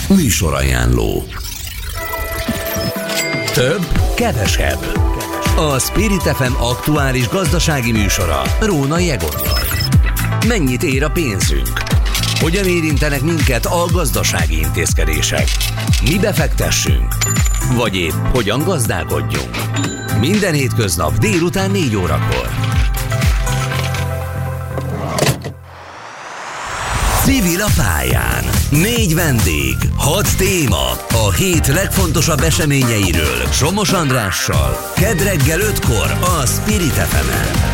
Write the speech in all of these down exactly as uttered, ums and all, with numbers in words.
Műsorajánló. Több, kevesebb. A Spirit ef em aktuális gazdasági műsora Rónai Egonnal. Mennyit ér a pénzünk? Hogyan érintenek minket a gazdasági intézkedések? Mi befektessünk? Vagy épp hogyan gazdálkodjunk? Minden hétköznap délután négy órakor. Civil a pályán. Négy vendég, hat téma. A hét legfontosabb eseményeiről Somos Andrással. Kedd reggel ötkor a Spirit ef emen.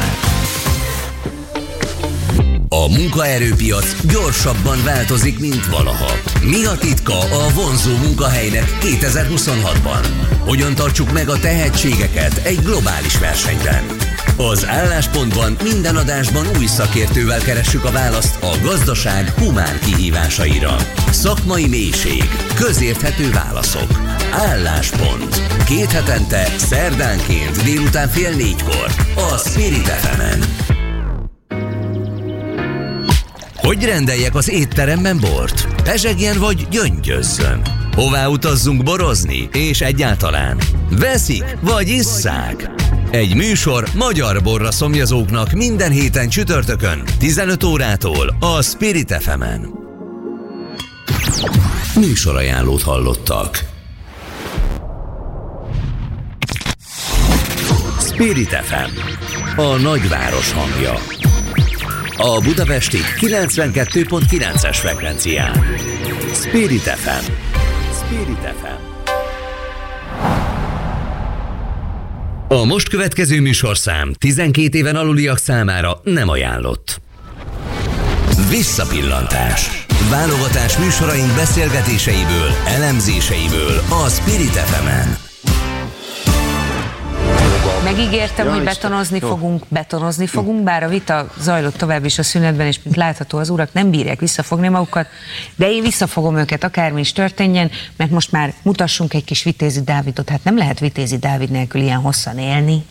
A munkaerőpiac gyorsabban változik, mint valaha. Mi a titka a vonzó munkahelynek kétezer-huszonhatban? Hogyan tartsuk meg a tehetségeket egy globális versenyben? Az Álláspontban minden adásban új szakértővel keressük a választ a gazdaság humán kihívásaira. Szakmai mélység, közérthető válaszok. Álláspont. Két hetente, szerdánként délután fél négykor a Spirit ef emen. Hogy rendeljek az étteremben bort? Pezsegjen vagy gyöngyözzön? Hová utazzunk borozni? És egyáltalán veszik vagy isszák? Egy műsor magyar borra szomjazóknak minden héten csütörtökön tizenöt órától a Spirit ef emen. Műsorajánlót hallottak. Spirit ef em, a nagyváros hangja. A budapesti kilencvenkettő pont kilences frekvencián. Spirit ef em. Spirit ef em. A most következő műsorszám tizenkét éven aluliak számára nem ajánlott. Visszapillantás. Válogatás műsoraink beszélgetéseiből, elemzéseiből a Spirit ef emen. Megígértem, ja, hogy betonozni Isten. fogunk, betonozni fogunk, bár a vita zajlott tovább is a szünetben, és mint látható, az urak nem bírják visszafogni magukat, de én visszafogom őket, akármi is történjen, mert most már mutassunk egy kis Vitézi Dávidot. Hát nem lehet Vitézi Dávid nélkül ilyen hosszan élni.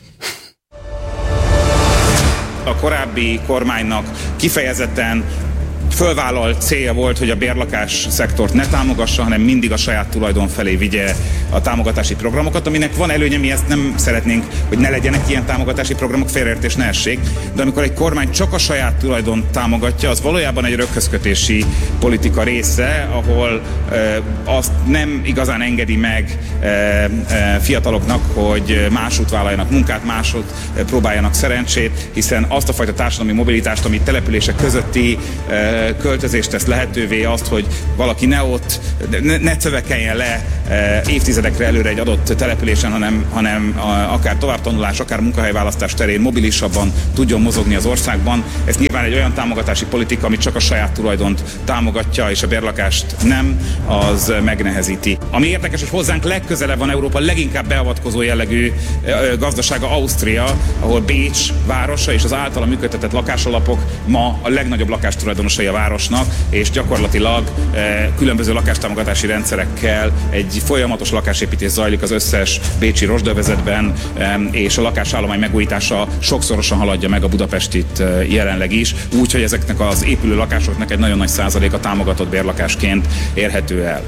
A korábbi kormánynak kifejezetten fölvállalt célja volt, hogy a bérlakás szektort ne támogassa, hanem mindig a saját tulajdon felé vigye a támogatási programokat, aminek van előnye, mi ezt nem szeretnénk, hogy ne legyenek ilyen támogatási programok, félreértés ne essék, de amikor egy kormány csak a saját tulajdon támogatja, az valójában egy röghözkötési politika része, ahol e, azt nem igazán engedi meg e, e, fiataloknak, hogy másút vállaljanak munkát, másút e, próbáljanak szerencsét, hiszen azt a fajta társadalmi mobilitást, ami települések közötti e, költözést tesz lehetővé, azt, hogy valaki ne ott, ne, ne cövekeljen le e, évtizedekre előre egy adott településen, hanem, hanem a, akár továbbtanulás, akár munkahelyválasztás terén mobilisabban tudjon mozogni az országban. Ez nyilván egy olyan támogatási politika, ami csak a saját tulajdont támogatja, és a bérlakást nem, az megnehezíti. Ami érdekes, hogy hozzánk legközelebb van Európa leginkább beavatkozó jellegű e, gazdasága, Ausztria, ahol Bécs városa és az általa működtetett lakásalapok ma a legnagyobb lakástulajdonosai a városnak, és gyakorlatilag e, különböző lakástámogatási rendszerekkel egy folyamatos lakásépítés zajlik az összes bécsi rozsdaövezetben, e, és a lakásállomány megújítása sokszorosan haladja meg a Budapestit e, jelenleg is, úgyhogy ezeknek az épülő lakásoknak egy nagyon nagy százaléka támogatott bérlakásként érhető el.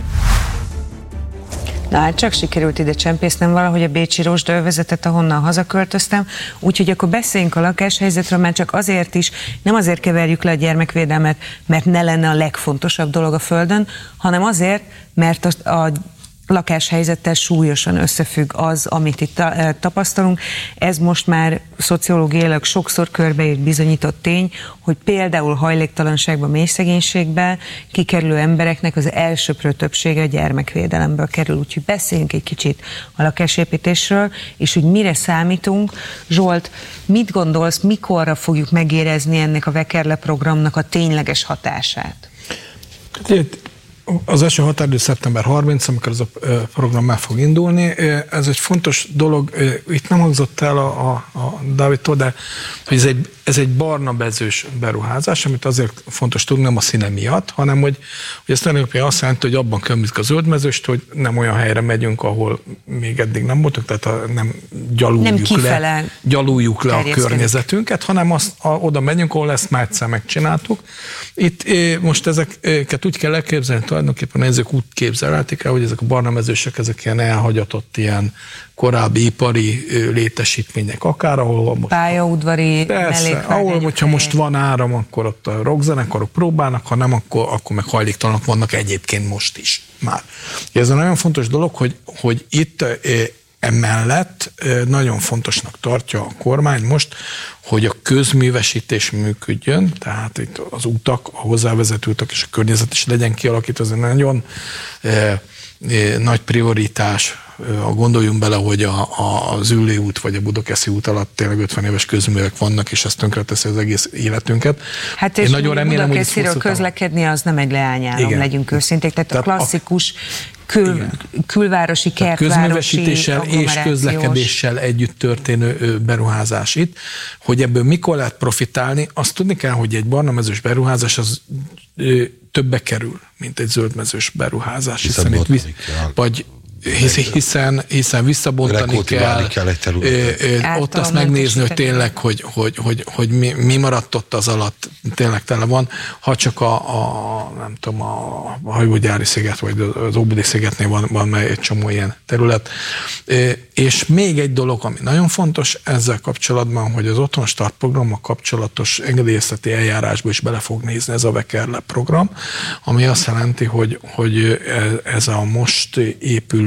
Na hát csak sikerült ide csempésznem valahogy a bécsi rozsdaövezetet, ahonnan hazaköltöztem, úgyhogy akkor beszéljünk a lakáshelyzetről, már csak azért is, nem azért keverjük le a gyermekvédelmet, mert ne lenne a legfontosabb dolog a Földön, hanem azért, mert a, a lakáshelyzettel súlyosan összefügg az, amit itt tapasztalunk. Ez most már szociológiailag sokszor körbeírt, bizonyított tény, hogy például hajléktalanságban, mélyszegénységben kikerülő embereknek az elsöprő többsége a gyermekvédelemből kerül. Úgyhogy beszéljünk egy kicsit a lakásépítésről, és hogy mire számítunk. Zsolt, mit gondolsz, mikorra fogjuk megérezni ennek a Vekerle programnak a tényleges hatását? Az első határidő szeptember harmincadika, amikor ez a program meg fog indulni. Ez egy fontos dolog, itt nem hangzott el a, a, a Dávidtól, de hogy ez egy, ez egy barna bezős beruházás, amit azért fontos tudni, nem a színe miatt, hanem hogy, hogy ez tulajdonképpen azt jelenti, hogy abban különbözik a zöldmezőst, hogy nem olyan helyre megyünk, ahol még eddig nem voltunk, tehát a, nem gyaluljuk nem le, gyaluljuk le a környezetünket, hanem azt, a, oda megyünk, ahol ezt már egyszer megcsináltuk. Itt most ezeket úgy kell elképzelni, tulajdonképpen a nézők úgy képzelhetik el, hogy ezek a barna mezősök, ezek ilyen elhagyatott, ilyen korábbi ipari létesítmények, akár ahol most... Pályaudvari mellékvágányok. Ahol, hogyha most van áram, akkor ott a rockzenekarok próbálnak, ha nem, akkor, akkor meg hajléktalanok vannak egyébként most is már. Ez a nagyon fontos dolog, hogy, hogy itt emellett nagyon fontosnak tartja a kormány most, hogy a közművesítés működjön, tehát itt az utak, a hozzávezető utak és a környezet is legyen kialakítva, ez egy nagyon eh, eh, nagy prioritás. Ha gondoljunk bele, hogy a, a, az Üllő út vagy a Budakeszi út alatt tényleg ötven éves közművek vannak, és ez tönkreteszi az egész életünket. Hát és nagyon remélem, Budakesziről közlekedni az nem egy leányálom, legyünk őszinték. Tehát, Tehát a klasszikus kül, külvárosi, kertvárosi közművesítéssel és közlekedéssel együtt történő beruházás itt. Hogy ebből mikor lehet profitálni, azt tudni kell, hogy egy barnamezős beruházás az többe kerül, mint egy zöldmezős beruházás. Hiszen, hiszen itt vagy Hiszen, hiszen visszabontani kell, kell ott azt megnézni, hogy tényleg, hogy, hogy, hogy, hogy mi, mi maradt ott az alatt, tényleg tele van, ha csak a, a nem tudom, a hajógyári sziget, vagy az Óbudi szigetnél van, van egy csomó ilyen terület. És még egy dolog, ami nagyon fontos ezzel kapcsolatban, hogy az Otthon Start programmal kapcsolatos engedélyezteti eljárásba is bele fog nézni ez a Vekerle program, ami azt jelenti, hogy, hogy ez a most épülő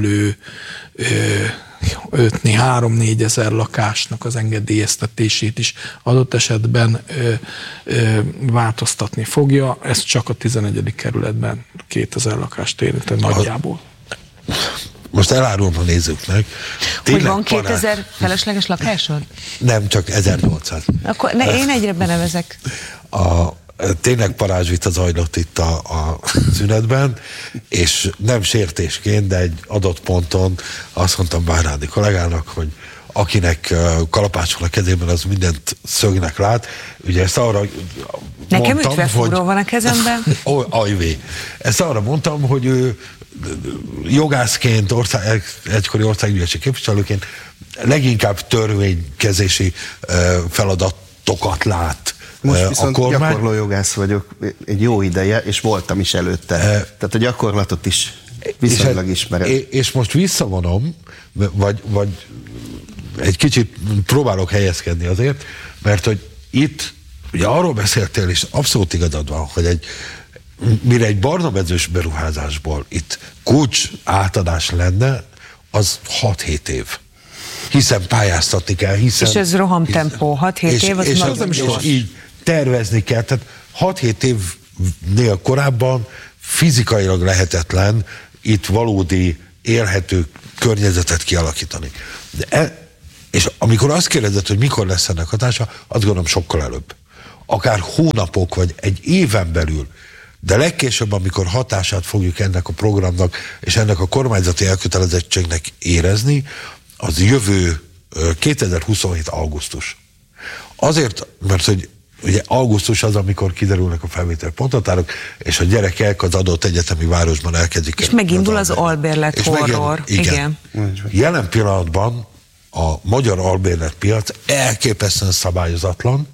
ötni három-négy ezer lakásnak az engedélyeztetését is adott esetben ö, ö, változtatni fogja. Ez csak a tizenegyedik kerületben kétezer lakást érint nagyjából. Most elárulom a nézőknek. Hogy van kétezer pará... felesleges lakásod? Nem, csak ezernyolcszáz. Akkor ne, én egyre benevezek. A Tényleg parázsvita zajlott itt a, a szünetben, és nem sértésként, de egy adott ponton azt mondtam Bárádi kollégának, hogy akinek kalapács van a kezében, az mindent szögnek lát. Ugye ezt arra Nekem mondtam, ütvefúró van a kezemben. Ajvé. Ezt arra mondtam, hogy ő jogászként, ország, egykori országgyűlési képviselőként leginkább törvénykezési feladatokat lát. Most viszont gyakorló jogász vagyok egy jó ideje, és voltam is előtte. Tehát a gyakorlatot is viszonylag ismerem. És most visszavonom, vagy, vagy egy kicsit próbálok helyezkedni azért, mert hogy itt, ugye arról beszéltél, és abszolút igazad van, hogy egy, mire egy barnamezős beruházásból itt kulcs átadás lenne, az hat-hét év. Hiszen pályáztatni kell, hiszen... És ez rohamtempó, hat-hét év, az és, nagyon és, és így tervezni kell, tehát hat-hét évnél korábban fizikailag lehetetlen itt valódi, élhető környezetet kialakítani. De e, és amikor azt kérdezed, hogy mikor lesz ennek hatása, azt gondolom sokkal előbb. Akár hónapok, vagy egy éven belül, de legkésőbb, amikor hatását fogjuk ennek a programnak, és ennek a kormányzati elkötelezettségnek érezni, az jövő kétezer-huszonhét augusztus. Azért, mert hogy ugye augusztus az, amikor kiderülnek a felvétel ponthatárok, és a gyerekek az adott egyetemi városban elkezdik. És megindul az, az albérlet horror. Igen. igen. Jelen pillanatban a magyar albérletpiac elképesztően szabályozatlan.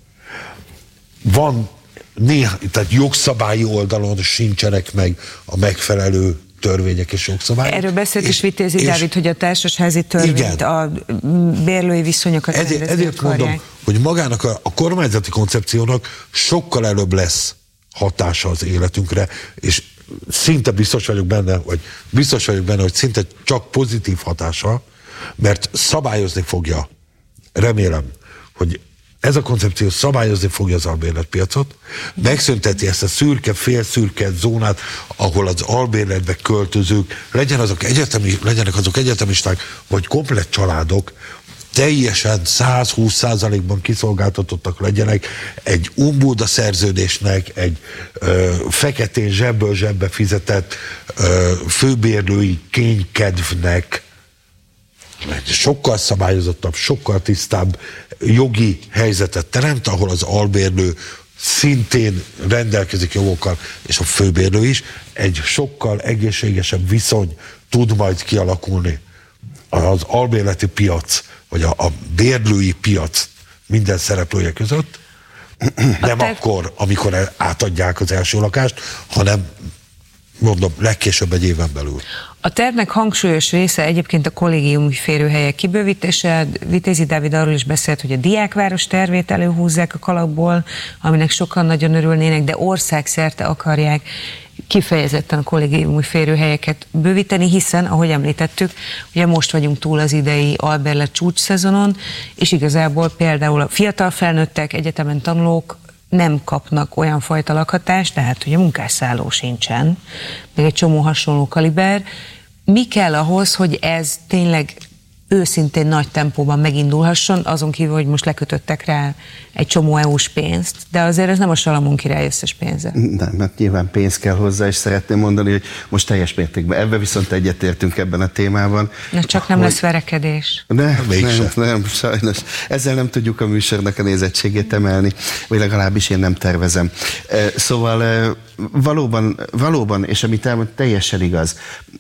Van néha, tehát jogszabályi oldalon sincsenek meg a megfelelő törvények és jogszabályok. Erről beszélt is Vitézi Dávid, hogy a társasházi törvényt, igen, a bérlői viszonyokat ezért, ezért mondom, hogy magának a, a kormányzati koncepciónak sokkal előbb lesz hatása az életünkre, és szinte biztos vagyok benne, vagy biztos vagyok benne, hogy szinte csak pozitív hatása, mert szabályozni fogja, remélem, hogy ez a koncepció szabályozni fogja az albérletpiacot, megszünteti ezt a szürke, félszürke zónát, ahol az albérletbe költözők, legyen azok egyetemi, legyenek azok egyetemisták, vagy komplett családok, teljesen száz-húsz százalékban kiszolgáltatottak legyenek egy umbóda szerződésnek, egy ö, feketén zsebből zsebbe fizetett ö, főbérlői kénykedvnek, sokkal szabályozottabb, sokkal tisztább jogi helyzetet teremt, ahol az albérlő szintén rendelkezik jogokkal, és a főbérlő is, egy sokkal egészségesebb viszony tud majd kialakulni az albérleti piac, vagy a, a bérlői piac minden szereplője között, nem akkor, amikor átadják az első lakást, hanem mondom, legkésőbb egy éven belül. A tervnek hangsúlyos része egyébként a kollégiumi férőhelyek kibővítése. Vitézi Dávid arról is beszélt, hogy a diákváros tervét előhúzzák a kalapból, aminek sokan nagyon örülnének, de országszerte akarják kifejezetten a kollégiumi férőhelyeket bővíteni, hiszen, ahogy említettük, ugye most vagyunk túl az idei albérlet csúcs szezonon, és igazából például a fiatal felnőttek, egyetemen tanulók nem kapnak olyan fajta lakhatást, tehát ugye munkásszálló sincsen, még egy csomó hasonló kaliber. Mi kell ahhoz, hogy ez tényleg őszintén nagy tempóban megindulhasson, azon kívül, hogy most lekötöttek rá egy csomó é u-s pénzt, de azért ez nem a Salamon király összes pénze. Nem, mert nyilván pénz kell hozzá, és szeretném mondani, hogy most teljes mértékben ebben viszont egyetértünk ebben a témában. Na csak nem hogy... lesz verekedés. Nem, nem, nem, sajnos. Ezzel nem tudjuk a műsornak a nézettségét emelni, vagy legalábbis én nem tervezem. Szóval valóban, valóban és amit elmond, teljesen igaz,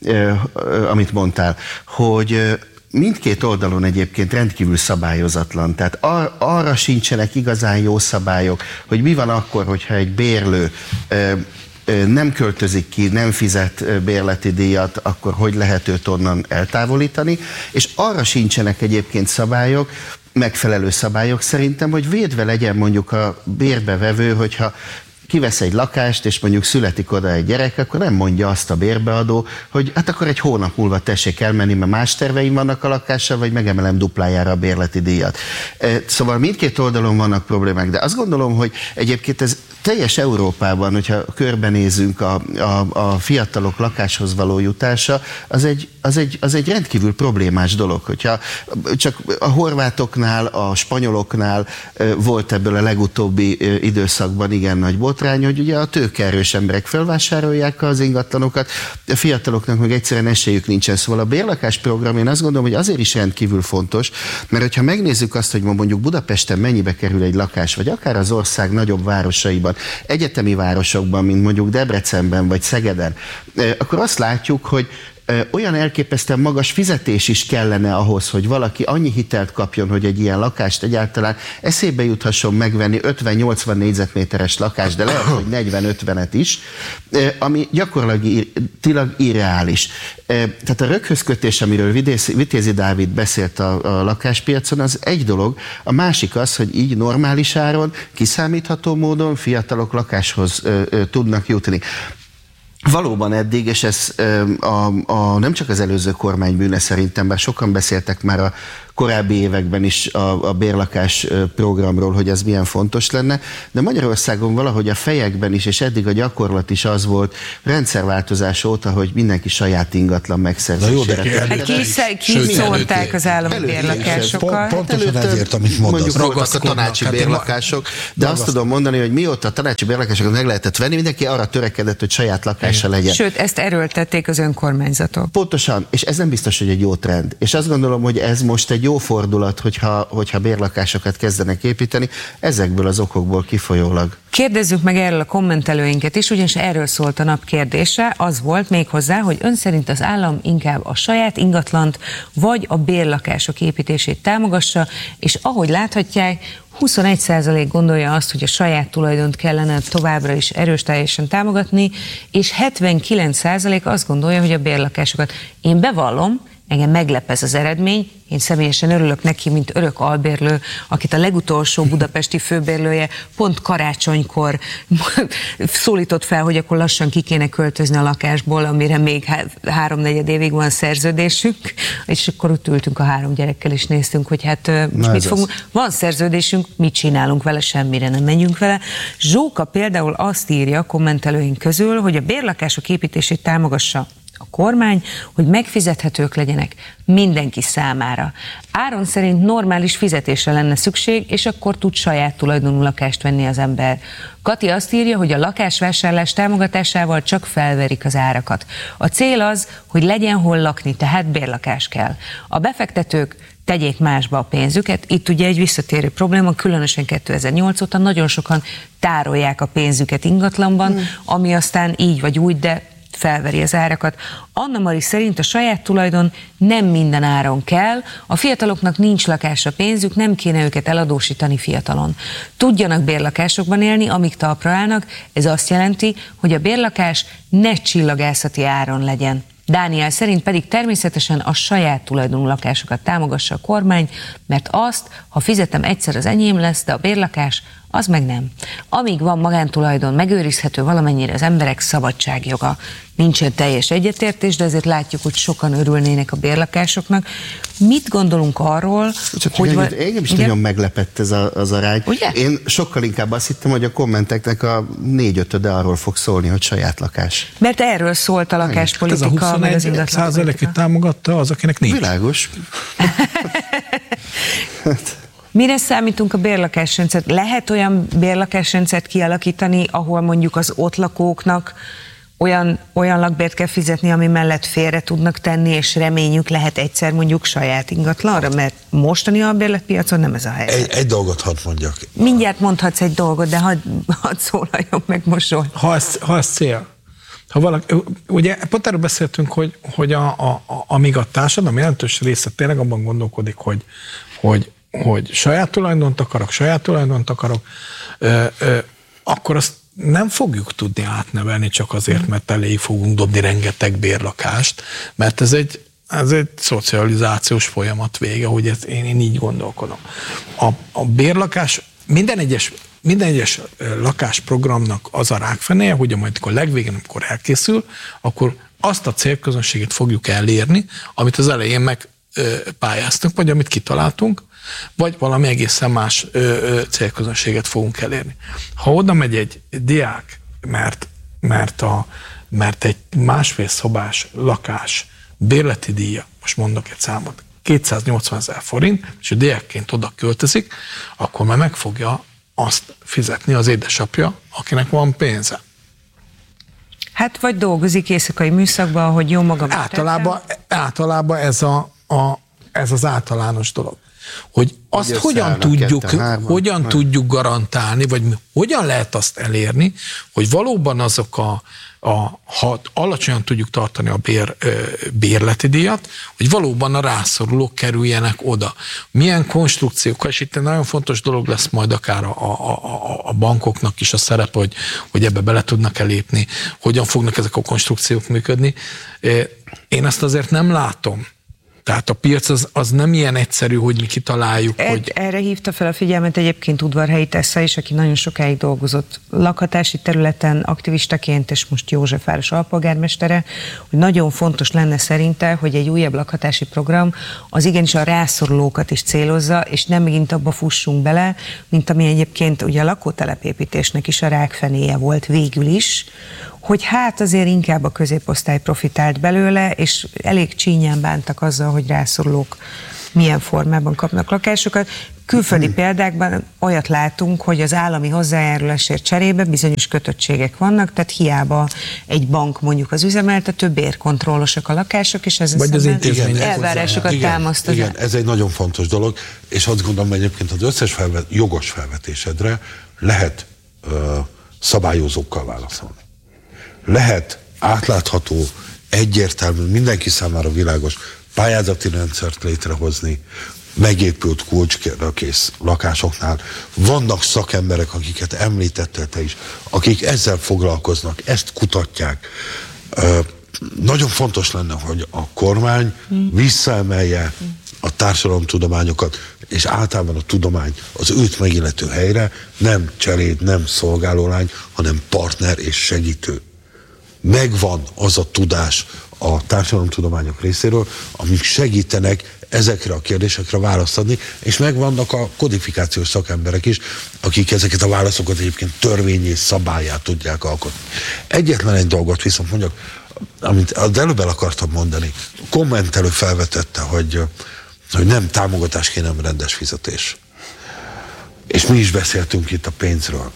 amit mondtál, hogy mindkét oldalon egyébként rendkívül szabályozatlan, tehát ar- arra sincsenek igazán jó szabályok, hogy mi van akkor, hogyha egy bérlő ö, ö, nem költözik ki, nem fizet bérleti díjat, akkor hogy lehet őt onnan eltávolítani, és arra sincsenek egyébként szabályok, megfelelő szabályok szerintem, hogy védve legyen mondjuk a bérbevevő, hogyha kivesz egy lakást, és mondjuk születik oda egy gyerek, akkor nem mondja azt a bérbeadó, hogy hát akkor egy hónap múlva tessék elmenni, mert más terveim vannak a lakással, vagy megemelem duplájára a bérleti díjat. Szóval mindkét oldalon vannak problémák, de azt gondolom, hogy egyébként ez teljes Európában, hogyha körbenézünk, a, a, a fiatalok lakáshoz való jutása, az egy, az, egy, az egy rendkívül problémás dolog. Hogyha csak a horvátoknál, a spanyoloknál volt ebből a legutóbbi időszakban igen nagy botrány, hogy ugye a tőkeerős emberek felvásárolják az ingatlanokat, a fiataloknak meg egyszerűen esélyük nincsen. Szóval a bérlakás program, én azt gondolom, hogy azért is rendkívül fontos, mert hogyha megnézzük azt, hogy ma mondjuk Budapesten mennyibe kerül egy lakás, vagy akár az ország nagyobb városaiban, egyetemi városokban, mint mondjuk Debrecenben vagy Szegeden, akkor azt látjuk, hogy olyan elképesztően magas fizetés is kellene ahhoz, hogy valaki annyi hitelt kapjon, hogy egy ilyen lakást egyáltalán eszébe juthasson megvenni ötven-nyolcvan négyzetméteres lakást, de lehet, hogy negyven-ötvenet is, ami gyakorlatilag irreális. Tehát a röghözkötés, amiről Vitézi Dávid beszélt a, a lakáspiacon, az egy dolog, a másik az, hogy így normális áron, kiszámítható módon fiatalok lakáshoz ö, ö, tudnak jutni. Valóban eddig, és ez a, a, nem csak az előző kormány bűne szerintem, bár sokan beszéltek már a korábbi években is a, a bérlakás programról, hogy ez milyen fontos lenne, de Magyarországon valahogy a fejekben is, és eddig a gyakorlat is az volt, rendszerváltozás óta, hogy mindenki saját ingatlan megszerzésére. Kiszórták az állami bérlakásokat. Pontosan ezért, amit mondasz. Mondjuk voltak a tanácsi bérlakások, de azt tudom mondani, hogy mióta a tanácsi bérlakásokat meg lehetett venni, mindenki arra törekedett, hogy saját lakása legyen. Sőt, ezt erőltették az önkormányzatok. Pontosan, és ez nem biztos, hogy egy jó trend. És azt gondolom, hogy ez most egy jó fordulat, hogyha, hogyha bérlakásokat kezdenek építeni, ezekből az okokból kifolyólag. Kérdezzük meg erről a kommentelőinket is, ugyanis erről szólt a nap kérdése, az volt még hozzá, hogy ön szerint az állam inkább a saját ingatlant, vagy a bérlakások építését támogassa, és ahogy láthatják, huszonegy százalék gondolja azt, hogy a saját tulajdont kellene továbbra is erőteljesen támogatni, és hetvenkilenc százalék azt gondolja, hogy a bérlakásokat. Én bevallom, engem meglep ez az eredmény, én személyesen örülök neki, mint örök albérlő, akit a legutolsó budapesti főbérlője pont karácsonykor szólított fel, hogy akkor lassan ki kéne költözni a lakásból, amire még háromnegyed évig van szerződésünk, és akkor ott ültünk a három gyerekkel, és néztünk, hogy hát most Na mit fogunk. Az. Van szerződésünk, mit csinálunk vele, semmire nem menjünk vele. Zsóka például azt írja a kommentelőink közül, hogy a bérlakások építését támogassa a kormány, hogy megfizethetők legyenek mindenki számára. Áron szerint normális fizetésre lenne szükség, és akkor tud saját tulajdonú lakást venni az ember. Kati azt írja, hogy a lakásvásárlás támogatásával csak felverik az árakat. A cél az, hogy legyen hol lakni, tehát bérlakás kell. A befektetők tegyék másba a pénzüket. Itt ugye egy visszatérő probléma, különösen kétezer-nyolc óta nagyon sokan tárolják a pénzüket ingatlanban, hmm. ami aztán így vagy úgy, de felveri az árakat. Anna Mari szerint a saját tulajdon nem minden áron kell, a fiataloknak nincs lakásra pénzük, nem kéne őket eladósítani fiatalon. Tudjanak bérlakásokban élni, amíg talpra állnak, ez azt jelenti, hogy a bérlakás ne csillagászati áron legyen. Dániel szerint pedig természetesen a saját tulajdonú lakásokat támogassa a kormány, mert azt, ha fizetem egyszer, az enyém lesz, de a bérlakás, az meg nem. Amíg van magántulajdon, megőrizhető valamennyire az emberek szabadságjoga. Nincsen teljes egyetértés, de azért látjuk, hogy sokan örülnének a bérlakásoknak. Mit gondolunk arról, Csak hogy... Engem, engem is igen? nagyon meglepett ez a, az arány. Ugye? Én sokkal inkább azt hittem, hogy a kommenteknek a négy-ötöde arról fog szólni, hogy saját lakás. Mert erről szólt a lakáspolitika. Hát ez a huszonegy százalékig támogatta az, akinek nincs. Világos. Mire számítunk a bérlakásrendszert? Lehet olyan bérlakásrendszert kialakítani, ahol mondjuk az ott lakóknak olyan, olyan lakbért kell fizetni, ami mellett félre tudnak tenni, és reményük lehet egyszer mondjuk saját ingatlanra, mert mostani albérletpiacon nem ez a helyzet. Egy, egy dolgot hadd mondjak. Mindjárt mondhatsz egy dolgot, de hadd, hadd szólaljon meg mosoly. Ha ez, ha ez cél. Ha valaki, ugye pont erről beszéltünk, hogy, hogy a, a, a, amíg a társadalom jelentős része tényleg abban gondolkodik, hogy, hogy hogy saját tulajdont akarok, saját tulajdont akarok, ö, ö, akkor azt nem fogjuk tudni átnevelni csak azért, mert elé fogunk dobni rengeteg bérlakást, mert ez egy, ez egy szocializációs folyamat vége, hogy ez, én, én így gondolkodom. A, a bérlakás, minden egyes, minden egyes lakásprogramnak az a rákfenéje, hogy majd a legvégén, amikor elkészül, akkor azt a célközönséget fogjuk elérni, amit az elején megpályáztunk, vagy amit kitaláltunk, vagy valami egészen más ö, ö, célközönséget fogunk elérni. Ha oda megy egy diák, mert, mert, a, mert egy másfél szobás lakás bérleti díja, most mondok egy számot, kétszáznyolcvanezer forint, és a diákként oda költözik, akkor már meg fogja azt fizetni az édesapja, akinek van pénze. Hát vagy dolgozik éjszakai műszakban, hogy jó magam. Általában, általában ez, a, a, ez az általános dolog. Hogy azt Ugye hogyan, tudjuk, ketten, hogyan tudjuk garantálni, vagy hogyan lehet azt elérni, hogy valóban azok a, a ha alacsonyan tudjuk tartani a bér, bérleti díjat, hogy valóban a rászorulók kerüljenek oda. Milyen konstrukciókkal, és itt egy nagyon fontos dolog lesz majd akár a, a, a, a bankoknak is a szerep, hogy, hogy ebbe bele tudnak elépni, hogyan fognak ezek a konstrukciók működni. Én ezt azért nem látom. Tehát a piac az, az nem ilyen egyszerű, hogy mi kitaláljuk, Ed, hogy... Erre hívta fel a figyelmet egyébként Udvarhelyi Tessa is, aki nagyon sokáig dolgozott lakhatási területen aktivistaként, és most Józsefváros alpolgármestere, hogy nagyon fontos lenne szerinte, hogy egy újabb lakhatási program az igenis a rászorulókat is célozza, és nem megint abba fussunk bele, mint ami egyébként ugye a lakótelepépítésnek is a rákfenéje volt végül is, hogy hát azért inkább a középosztály profitált belőle, és elég csínyán bántak azzal, hogy rászorulók milyen formában kapnak lakásokat. Külföldi hmm. példákban olyat látunk, hogy az állami hozzájárulásért cserébe bizonyos kötöttségek vannak, tehát hiába egy bank mondjuk az üzemeltető, bérkontrollosak a lakások, és ez az elvárásokat támaszt. Igen, ez egy nagyon fontos dolog, és azt gondolom egyébként az összes felvet, jogos felvetésedre lehet ö, szabályozókkal válaszolni. Lehet átlátható, egyértelmű, mindenki számára világos pályázati rendszert létrehozni, megépült kulcsra kész lakásoknál. Vannak szakemberek, akiket említettél te is, akik ezzel foglalkoznak, ezt kutatják. Ö, nagyon fontos lenne, hogy a kormány visszaemelje a társadalomtudományokat, és általában a tudomány az őt megillető helyre, nem cseléd, nem szolgálólány, hanem partner és segítő. Megvan az a tudás a társadalomtudományok részéről, amik segítenek ezekre a kérdésekre választ adni, és megvannak a kodifikációs szakemberek is, akik ezeket a válaszokat egyébként törvényé, szabályát tudják alkotni. Egyetlen egy dolgot viszont mondjak, amit az előbb el akartam mondani, kommentelő felvetette, hogy, hogy nem támogatás kéne, nem rendes fizetés. És mi is beszéltünk itt a pénzről.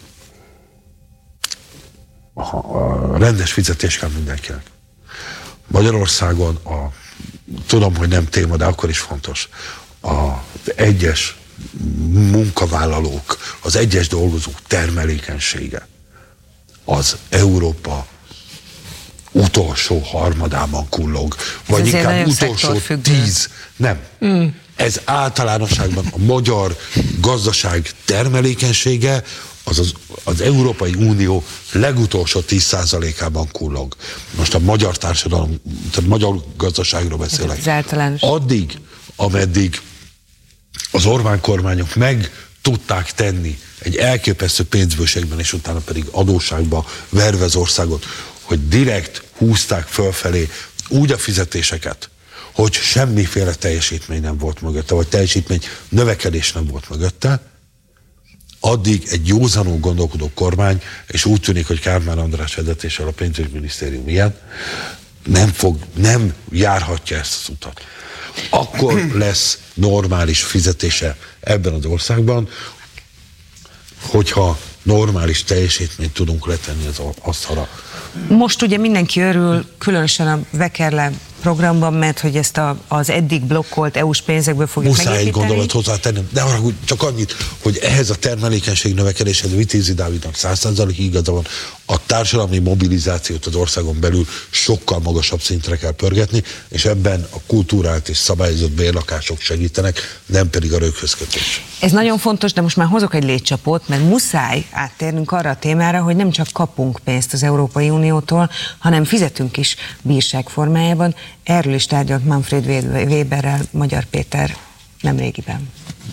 A rendes fizetés kell mindenkinek. Magyarországon a, tudom, hogy nem téma, de akkor is fontos, az egyes munkavállalók, az egyes dolgozók termelékenysége az Európa utolsó harmadában kullog, vagy ez inkább utolsó tíz. Nem. Mm. Ez általánosságban a magyar gazdaság termelékenysége az, az az Európai Unió legutolsó tíz százalékában kullog. Most a magyar társadalom, tehát magyar gazdaságról beszélek. Addig, ameddig az Orbán kormányok meg tudták tenni egy elképesztő pénzbőségben, és utána pedig adósságba verve az országot, hogy direkt húzták fölfelé úgy a fizetéseket, hogy semmiféle teljesítmény nem volt mögötte, vagy teljesítmény növekedés nem volt mögötte, addig egy józanul gondolkodó kormány, és úgy tűnik, hogy Kármán András vezetéssel a pénzügyminisztérium ilyen, nem, fog, nem járhatja ezt az utat. Akkor lesz normális fizetése ebben az országban, hogyha normális teljesítményt tudunk letenni az asztalra. Most ugye mindenki örül, különösen a Vekerle programban, mert hogy ezt a, az eddig blokkolt é u-s pénzekből fogjuk Muszáj megépíteni. egy gondolat hozzátenni, de arra, csak annyit, hogy ehhez a termelékenység növekedéshez Vitézi Dávidnak száz százalékig igaza van, a társadalmi mobilizációt az országon belül sokkal magasabb szintre kell pörgetni, és ebben a kultúrált és szabályozott bérlakások segítenek, nem pedig a röghöz kötés. Ez nagyon fontos, de most már hozok egy létcsapót, mert muszáj áttérnünk arra a témára, hogy nem csak kapunk pénzt az Európai Uniótól, hanem fizetünk is bírság formájában. Erről is tárgyalt Manfred Weberrel Magyar Péter nemrégiben.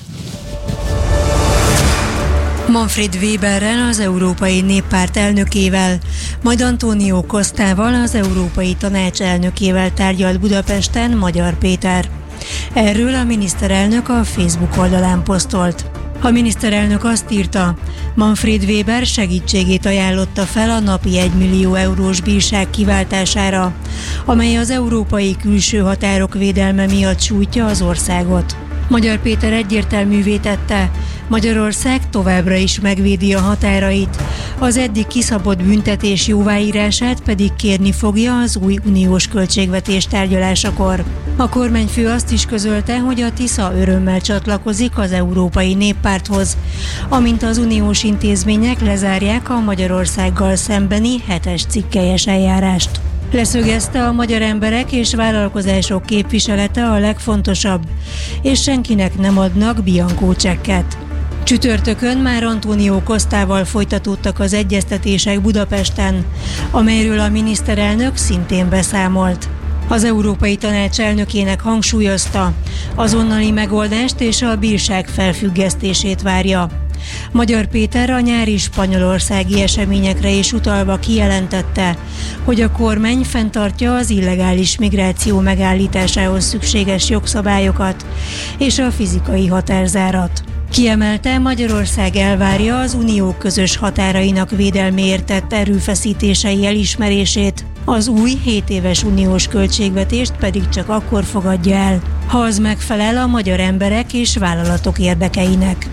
Manfred Weberrel, az Európai Néppárt elnökével, majd Antónió Costával, az Európai Tanács elnökével tárgyalt Budapesten Magyar Péter. Erről a miniszterelnök a Facebook oldalán posztolt. A miniszterelnök azt írta, Manfred Weber segítségét ajánlotta fel a napi egymillió eurós bírság kiváltására, amely az európai külső határok védelme miatt sújtja az országot. Magyar Péter egyértelművé tette, Magyarország továbbra is megvédi a határait, az eddig kiszabott büntetés jóváírását pedig kérni fogja az új uniós költségvetés tárgyalásakor. A kormányfő azt is közölte, hogy a Tisza örömmel csatlakozik az Európai Néppárthoz, amint az uniós intézmények lezárják a Magyarországgal szembeni hetes cikkelyes eljárást. Leszögezte, a magyar emberek és vállalkozások képviselete a legfontosabb, és senkinek nem adnak biankó csekket. Csütörtökön már Antónió Costával folytatódtak az egyeztetések Budapesten, amelyről a miniszterelnök szintén beszámolt. Az Európai Tanács elnökének hangsúlyozta, azonnali megoldást és a bírság felfüggesztését várja. Magyar Péter a nyári spanyolországi eseményekre is utalva kijelentette, hogy a kormány fenntartja az illegális migráció megállításához szükséges jogszabályokat és a fizikai határzárat. Kiemelte, Magyarország elvárja az unió közös határainak védelméért tett erőfeszítései elismerését, az új hét éves uniós költségvetést pedig csak akkor fogadja el, ha az megfelel a magyar emberek és vállalatok érdekeinek.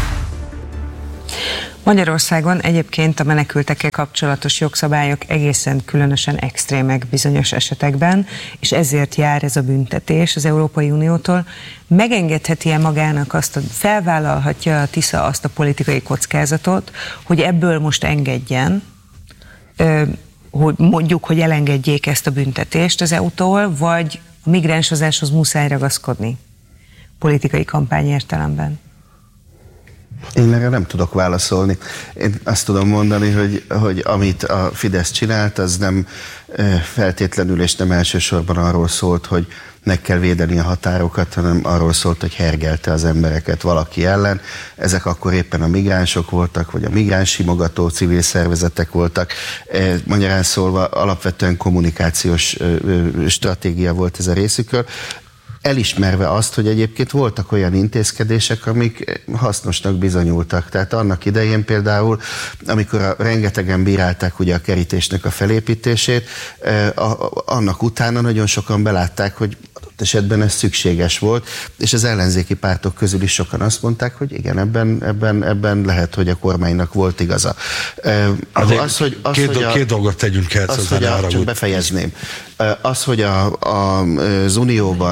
Magyarországon egyébként a menekültekkel kapcsolatos jogszabályok egészen különösen extrémek bizonyos esetekben, és ezért jár ez a büntetés az Európai Uniótól. Megengedheti-e magának azt, a, felvállalhatja a Tisza azt a politikai kockázatot, hogy ebből most engedjen, hogy mondjuk, hogy elengedjék ezt a büntetést az é u-tól, vagy a migránsozáshoz muszáj ragaszkodni politikai kampány értelemben? Én erre nem tudok válaszolni. Én azt tudom mondani, hogy, hogy amit a Fidesz csinált, az nem feltétlenül és nem elsősorban arról szólt, hogy meg kell védeni a határokat, hanem arról szólt, hogy hergelte az embereket valaki ellen. Ezek akkor éppen a migránsok voltak, vagy a migráns simogató civil szervezetek voltak. Magyarán szólva alapvetően kommunikációs stratégia volt ez a részükről. Elismerve azt, hogy egyébként voltak olyan intézkedések, amik hasznosnak bizonyultak. Tehát annak idején például, amikor a, rengetegen bírálták ugye a kerítésnek a felépítését, a, a, annak utána nagyon sokan belátták, hogy adott esetben ez szükséges volt, és az ellenzéki pártok közül is sokan azt mondták, hogy igen, ebben, ebben, ebben lehet, hogy a kormánynak volt igaza. Az, hogy, az, két, hogy a, két dolgot tegyünk el, az, hogy a, csak befejezném. Az, hogy a, a, az Unióban és a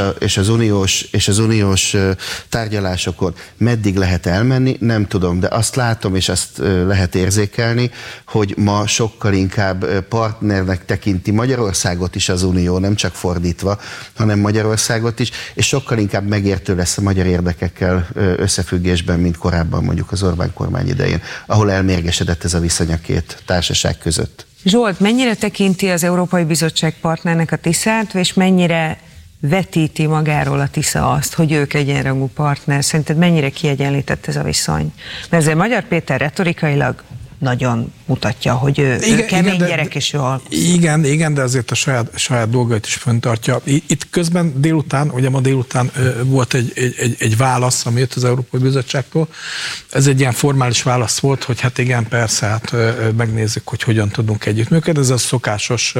a, és, az uniós, és az uniós tárgyalásokon meddig lehet elmenni, nem tudom, de azt látom, és azt lehet érzékelni, hogy ma sokkal inkább partnernek tekinti Magyarországot is az Unió, nem csak fordítva, hanem Magyarországot is, és sokkal inkább megértő lesz a magyar érdekekkel összefüggésben, mint korábban mondjuk az Orbán kormány idején, ahol elmérgesedett ez a viszony a két társaság között. Zsolt, mennyire tekinti az Európai Bizottság partnernek a Tiszát, és mennyire vetíti magáról a Tisza azt, hogy ők egyenrangú partner? Szerinted mennyire kiegyenlített ez a viszony? Mert ezzel Magyar Péter retorikailag nagyon mutatja, hogy ő, igen, ő kemény igen, gyerek, de, és ő alkusz. Igen, igen, de azért a saját, saját dolgait is fenntartja. Itt közben délután, ugye ma délután volt egy, egy, egy válasz, ami jött az Európai Bizottságtól. Ez egy ilyen formális válasz volt, hogy hát igen, persze, hát megnézzük, hogy hogyan tudunk együttműködni. Ez a szokásos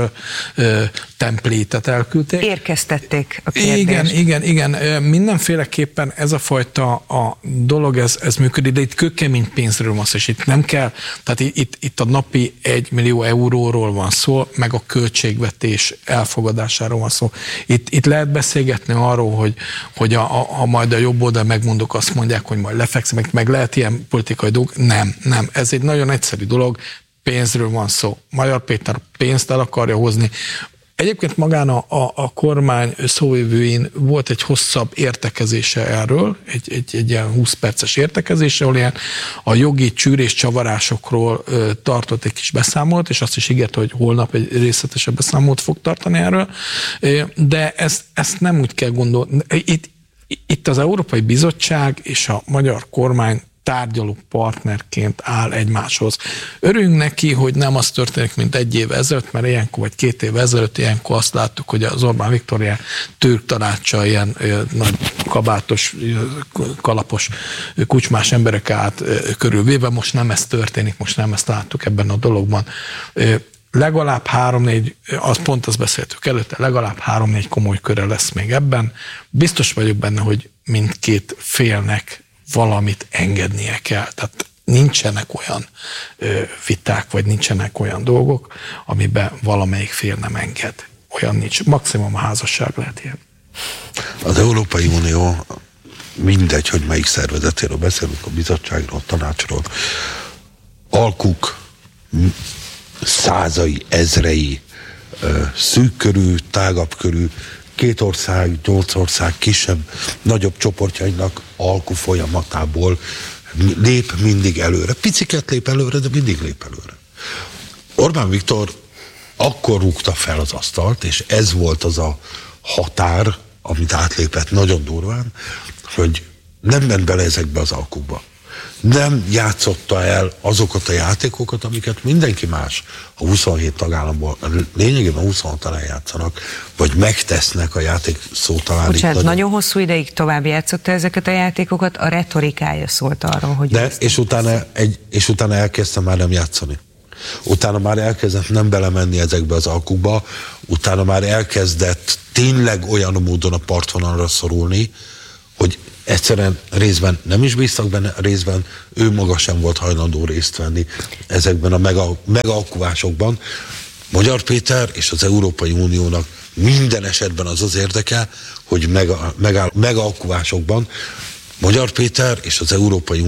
templétet elküldték. Érkeztették a kérdést. Igen, igen, igen. Mindenféleképpen ez a fajta a dolog, ez, ez működik, de itt kőkemény pénzről van szó, és itt nem kell, tehát itt, itt a napi egy millió euróról van szó, meg a költségvetés elfogadásáról van szó. Itt, itt lehet beszélgetni arról, hogy, hogy a, a, a majd a jobb oldal megmondok, azt mondják, hogy majd lefekszem, meg, meg lehet ilyen politikai dolog. Nem, nem. Ez egy nagyon egyszerű dolog. Pénzről van szó. Magyar Péter pénzt el akarja hozni. Egyébként magán a, a, a kormány szóvivőin volt egy hosszabb értekezése erről, egy, egy, egy ilyen húsz perces értekezése, ahol ilyen a jogi csűrés csavarásokról ö, tartott egy kis beszámolt, és azt is ígért, hogy holnap egy részletesebb beszámolót fog tartani erről, de ezt, ezt nem úgy kell gondolni. Itt, itt az Európai Bizottság és a magyar kormány tárgyaló partnerként áll egymáshoz. Örüljünk neki, hogy nem az történik, mint egy év ezelőtt, mert ilyenkor, vagy két év ezelőtt, ilyenkor azt láttuk, hogy az Orbán Viktor ilyen türk tanácsa, ilyen, ilyen nagy kabátos, kalapos, kucsmás emberek át körülvéve. Most nem ez történik, most nem ezt láttuk ebben a dologban. Legalább három-négy, az pont azt beszéltük előtte, legalább három-négy komoly köre lesz még ebben. Biztos vagyok benne, hogy mindkét félnek valamit engednie kell. Tehát nincsenek olyan ö, viták, vagy nincsenek olyan dolgok, amiben valamelyik fél nem enged. Olyan nincs. Maximum a házasság lehet ilyen. Az Európai Unió, mindegy, hogy melyik szervezetéről beszélünk, a bizottságról, a tanácsról, alkuk százai, ezrei, szűk körű, tágabb körű, két ország, nyolc ország kisebb, nagyobb csoportjainak alkú folyamatából lép mindig előre. Piciket lép előre, de mindig lép előre. Orbán Viktor akkor rúgta fel az asztalt, és ez volt az a határ, amit átlépett nagyon durván, hogy nem ment bele ezekbe az alkukba. Nem játszotta el azokat a játékokat, amiket mindenki más a huszonhét tagállamból, lényegében huszonhat talán játszanak, vagy megtesznek a játék szótalárig. Bocsánat, nagyon... nagyon hosszú ideig tovább játszotta ezeket a játékokat, a retorikája szólt arról, hogy... De, és utána, egy, és utána elkezdtem már nem játszani. Utána már elkezdett nem belemenni ezekbe az alkukba, utána már elkezdett tényleg olyan módon a partvonalra szorulni, hogy egyszerűen részben nem is bíztak benne, részben ő maga sem volt hajlandó részt venni ezekben a mega, megalkuvásokban. Magyar Péter és az Európai Uniónak minden esetben az az érdeke, hogy mega, mega, megalkuvásokban Magyar Péter és az Európai